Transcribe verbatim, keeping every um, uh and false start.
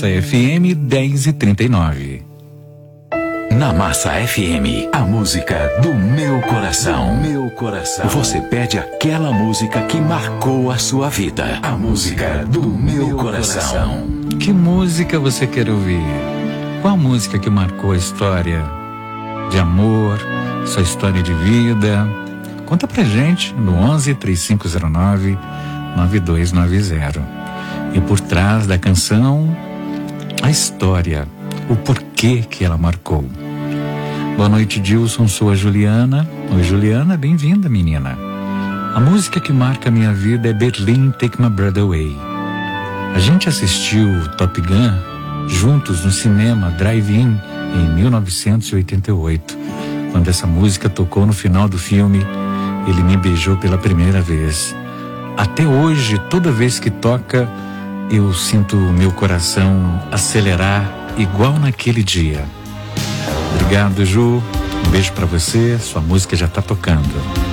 F M dez e trinta e nove. Na Massa F M, a música do meu coração. Meu coração. Você pede aquela música que marcou a sua vida. A música do meu coração. Que música você quer ouvir? Qual música que marcou a história de amor, sua história de vida? Conta pra gente no onze, três cinco zero nove, nove dois nove zero. E por trás da canção, a história, o porquê que ela marcou. Boa noite, Dilson, sou a Juliana. Oi, Juliana, bem-vinda, menina. A música que marca a minha vida é Berlin, Take My Breath Away. A gente assistiu Top Gun juntos no cinema Drive-In em mil novecentos e oitenta e oito. Quando essa música tocou no final do filme, ele me beijou pela primeira vez. Até hoje, toda vez que toca, eu sinto o meu coração acelerar igual naquele dia. Obrigado, Ju. Um beijo pra você. Sua música já tá tocando.